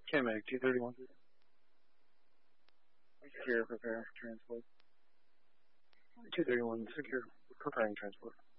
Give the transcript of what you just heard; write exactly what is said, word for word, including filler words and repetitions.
Kamek, two thirty-one. Secure, prepare for transport. two thirty-one, secure, preparing transport.